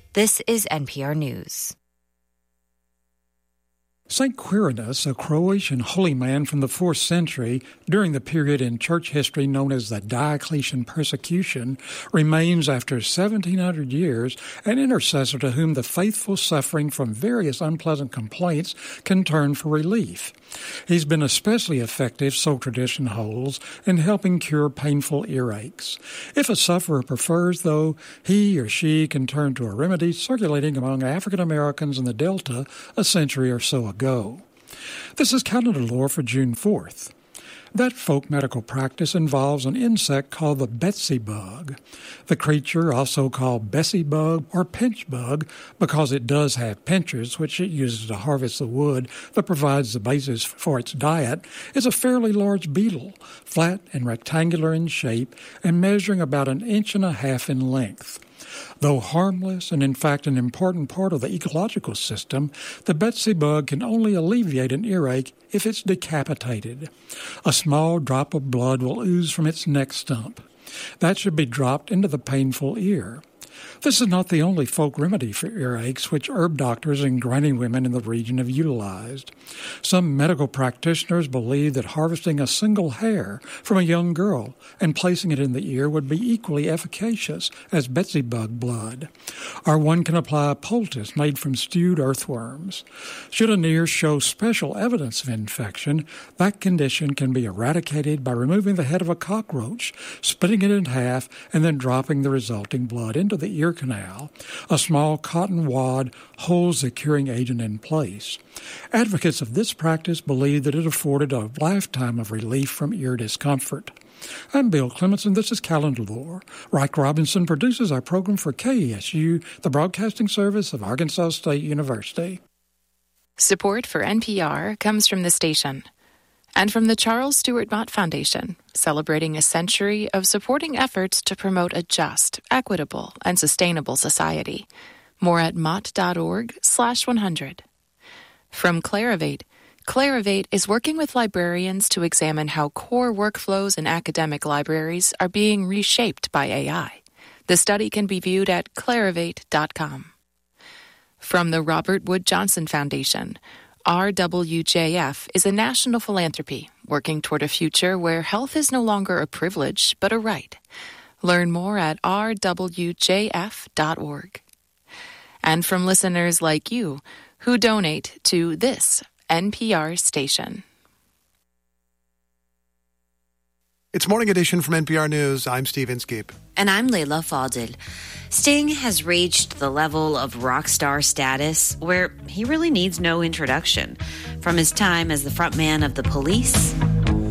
This is NPR News. St. Quirinus, a Croatian holy man from the 4th century, during the period in church history known as the Diocletian persecution, remains after 1,700 years an intercessor to whom the faithful suffering from various unpleasant complaints can turn for relief. He's been especially effective, so tradition holds, in helping cure painful earaches. If a sufferer prefers, though, he or she can turn to a remedy circulating among African Americans in the Delta a century or so ago. This is calendar lore for June 4th. That folk medical practice involves an insect called the Betsy bug. The creature, also called Bessie bug or pinch bug, because it does have pinchers, which it uses to harvest the wood that provides the basis for its diet, is a fairly large beetle, flat and rectangular in shape and measuring about 1.5 inches in length. Though harmless and in fact an important part of the ecological system, the Betsy bug can only alleviate an earache if it's decapitated. A small drop of blood will ooze from its neck stump. That should be dropped into the painful ear. This is not the only folk remedy for earaches which herb doctors and grinding women in the region have utilized. Some medical practitioners believe that harvesting a single hair from a young girl and placing it in the ear would be equally efficacious as Betsy bug blood. Or one can apply a poultice made from stewed earthworms. Should an ear show special evidence of infection, that condition can be eradicated by removing the head of a cockroach, splitting it in half, and then dropping the resulting blood into the ear canal. A small cotton wad holds the curing agent in place. Advocates of this practice believe that it afforded a lifetime of relief from ear discomfort. I'm Bill Clements, and this is Calendar Lore. Reich Robinson produces our program for KESU, the broadcasting service of Arkansas State University. Support for NPR comes from the station and from the Charles Stewart Mott Foundation, celebrating a century of supporting efforts to promote a just, equitable, and sustainable society. More at mott.org/100. From Clarivate, Clarivate is working with librarians to examine how core workflows in academic libraries are being reshaped by AI. The study can be viewed at clarivate.com. From the Robert Wood Johnson Foundation, RWJF is a national philanthropy working toward a future where health is no longer a privilege but a right. Learn more at rwjf.org. And from listeners like you who donate to this NPR station. It's Morning Edition from NPR News. I'm Steve Inskeep. And I'm Layla Fadil. Sting has reached the level of rock star status where he really needs no introduction. From his time as the frontman of The Police